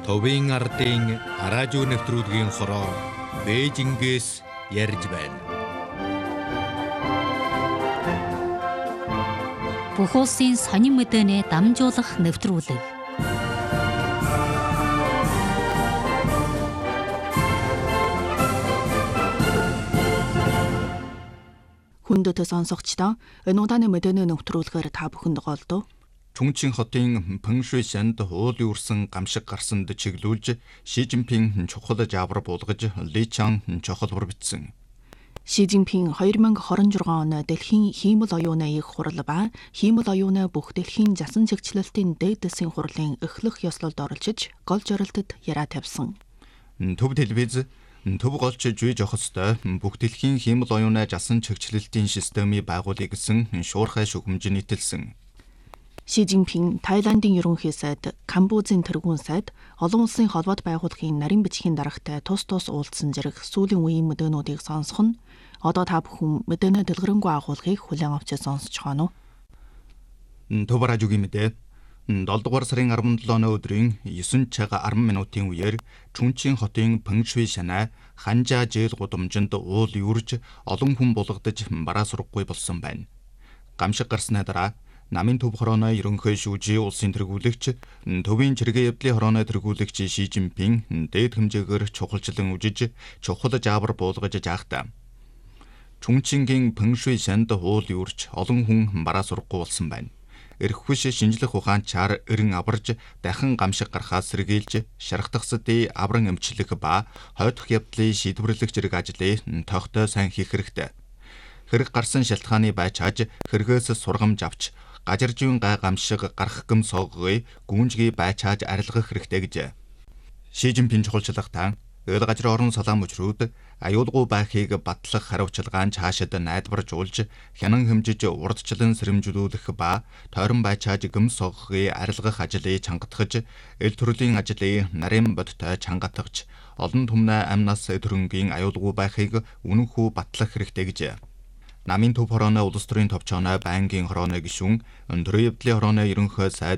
Товын ардын радио нэвтрүүлгийн хороо Бээжингээс ярьж байна. Бүх улсын сонин мэдээний дамжуулах нэвтрүүлэг. Хүндэт сонсогчдоо энэ удааны мэдээний нэвтрүүлгээр та бүхэнд голдов. Чүнчин хотын Пэншуй санд уулын үрсэн гамшиг гарсанд чиглүүлж Ши Жинпин чухал жавар буулгаж Ли Чан чухалбар бичсэн. Ши Жинпин 2026 оны дэлхийн хиймэл оюуны их хурал ба хиймэл оюуны бүх дэлхийн засан чигчлэлтийн дээд дэсийн хурлын эхлэх ёслолд оролцож гол зорилтод яриа тавьсан. Төв телевиз төв голч жүй жохостой бүх дэлхийн хиймэл оюуны засан чигчлэлтийн системийг байгуулъя гэсэн шуурхай шүхэмж нийтэлсэн. Ши Жинпин Тайландын ерөнхий сайд, Камбожийн тэргүүн сайд, олон улсын холбоот байгууллагын нарийн бичгийн дарагтай тус уулзсан зэрэг сүүлийн үеийн мэдээнүүдийг сонсох нь одоо та бүхэн мэдээний дэлгэрэнгүй агуулгыг хүлээн авч сонсож байна уу? Төв радиогийн мэдээ 7 дугаар сарын 17-ны өдрийн 9 цаг 10 минутын үеэр Чүнчин хотын Пэншуй санаа Ханжа жээл гудамжинд уул юурж олон хүн булгадаж бараа сурахгүй болсон байна. Гамшиг гарсны дараа намын төв хорооны ерөнхий шүүжийн улсын тэргүүлэгч төвийн чиргээ явдлын хорооны тэргүүлэгч Ши Жинпин дээд хэмжээгээр чухалчлан үжиж чухал жавар буулгаж жаахтаа Чүнчингийн Пэншуй санд уул юурч олон хүн бараа сурахгүй болсон байна. Эрхвиш шинжлэх ухаанчаар эрен аварж дахин гамшиг гарахаас сэргийлж шархтагсдын авран эмчлэх ба хойдох явдлын шийдвэрлэх зэрэг ажлыг тогтоо сайн хийх хэрэгтэй. Хэрэг гарсан шалтгааны байчааж хэрэгээс сургамж авч гажиржийн гай гамшиг гарах гэм сооггоё гүнжгий байчааж арилгах хэрэгтэй гэж. Ши Жинпин чухалчлагтаа эл гажир орон салаам өчрүүд аюулгүй байхыг батлах хариуцлагаан цаашид найдваржуулж хянан хэмжиж урдчлан сэрэмжлүүлэх ба тойрон байчааж гэм сооггоё арилгах ажлыг чангатгаж эл төрлийн ажлыг нарийн бодтой чангатгаж олон түмнээ амнаас төрөнгийн аюулгүй байхыг үнэнхүү батлах хэрэгтэй гэж. Намын төв хорооны улс төрийн товчооны байнгын хорооны гишүүн өндөр явдлын хорооны ерөнхий сайд